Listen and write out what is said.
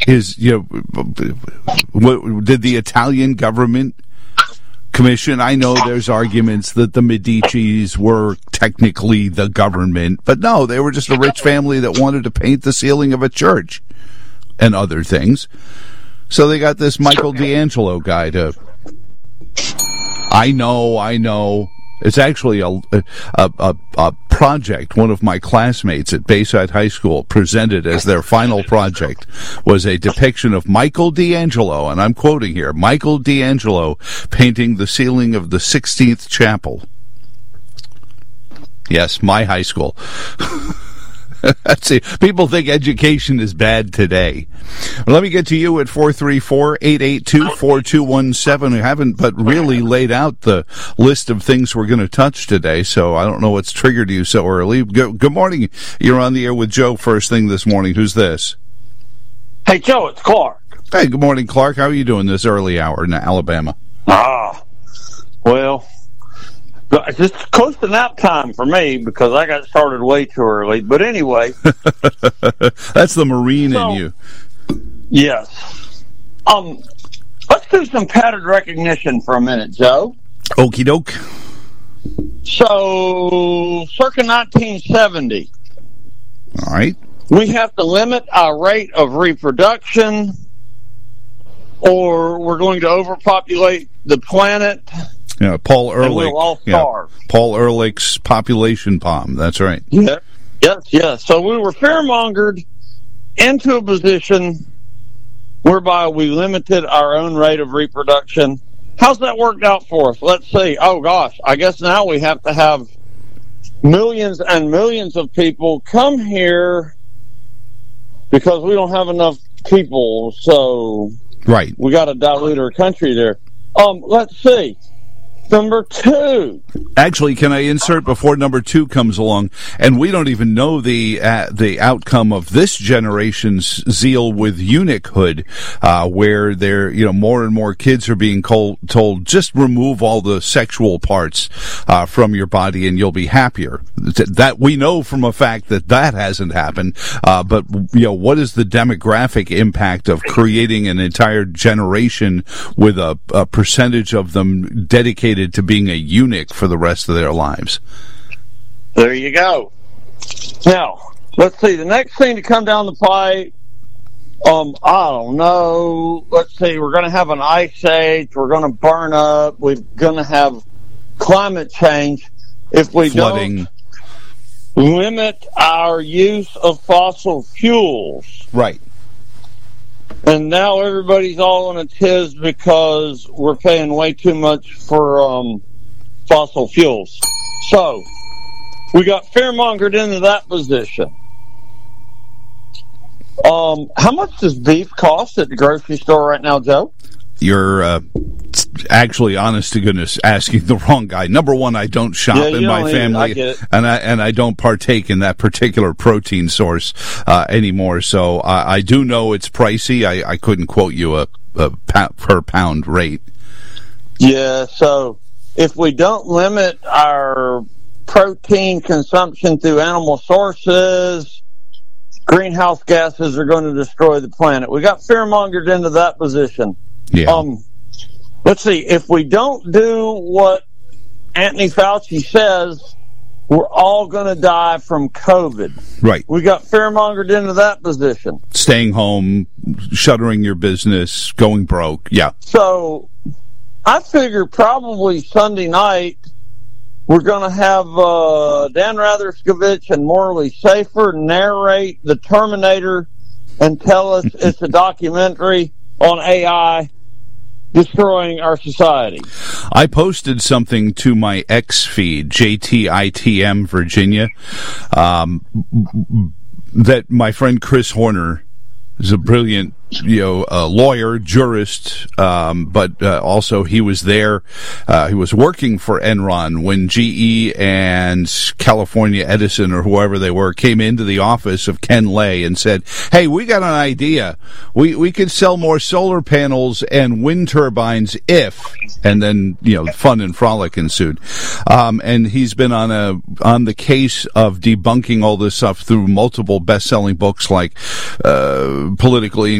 did the Italian government commission? I know there's arguments that the Medicis were technically the government, but no, they were just a rich family that wanted to paint the ceiling of a church and other things. So they got this Michael D'Angelo guy to... I know. It's actually a project one of my classmates at Bayside High School presented as their final project was a depiction of Michael D'Angelo, and I'm quoting here, Michael D'Angelo painting the ceiling of the 16th chapel. Yes, my high school. See, people think education is bad today. Let me get to you at 434-882-4217. We haven't but really laid out the list of things we're going to touch today, so I don't know what's triggered you so early. Good morning. You're on the air with Joe first thing this morning. Who's this? Hey, Joe, it's Clark. Hey, good morning, Clark. How are you doing this early hour in Alabama? Well... it's just close to nap time for me because I got started way too early. But anyway. That's the Marine in you. Yes. Let's do some pattern recognition for a minute, Joe. Okie doke. So, circa 1970. All right. We have to limit our rate of reproduction or we're going to overpopulate the planet. Yeah, Paul Ehrlich. And we'll all starve. Yeah, Paul Ehrlich's population bomb. That's right. Yeah. Yes. So we were fear-mongered into a position whereby we limited our own rate of reproduction. How's that worked out for us? Let's see. Oh, gosh. I guess now we have to have millions and millions of people come here because we don't have enough people. So right, we got to dilute our country there. Let's see. Number 2. Actually, can I insert before number 2 comes along? And we don't even know the outcome of this generation's zeal with eunuchhood, where more and more kids are being told just remove all the sexual parts from your body and you'll be happier. That we know from a fact that hasn't happened. But what is the demographic impact of creating an entire generation with a percentage of them dedicated to being a eunuch for the rest of their lives? There you go. Now, let's see. The next thing to come down the pipe, I don't know. Let's see. We're going to have an ice age. We're going to burn up. We're going to have climate change. If we flooding. Don't limit our use of fossil fuels. Right. And now everybody's all on a tiz because we're paying way too much for fossil fuels. So, we got fear-mongered into that position. How much does beef cost at the grocery store right now, Joe? You're actually, honest to goodness, asking the wrong guy. Number one, I don't shop in my family, and I don't partake in that particular protein source anymore. So I do know it's pricey. I couldn't quote you a per pound rate. Yeah. So if we don't limit our protein consumption through animal sources, greenhouse gases are going to destroy the planet. We got fear-mongered into that position. Yeah. Let's see. If we don't do what Anthony Fauci says, we're all going to die from COVID. Right. We got fear-mongered into that position. Staying home, shuttering your business, going broke. Yeah. So I figure probably Sunday night we're going to have Dan Ratherskovich and Morley Safer narrate The Terminator and tell us it's a documentary on AI destroying our society. I posted something to my X feed, JTITM Virginia, that my friend Chris Horner is a brilliant, lawyer, jurist, but also he was there. He was working for Enron when GE and California Edison or whoever they were came into the office of Ken Lay and said, "Hey, we got an idea. We could sell more solar panels and wind turbines if," and then fun and frolic ensued. And he's been on the case of debunking all this stuff through multiple best-selling books like Politically